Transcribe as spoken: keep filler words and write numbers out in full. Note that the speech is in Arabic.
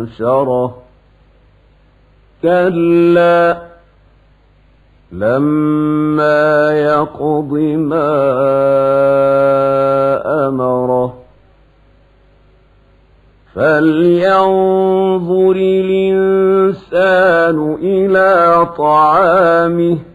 حشرة كلا لما يقض ما أمره فلينظر الإنسان إلى طعامه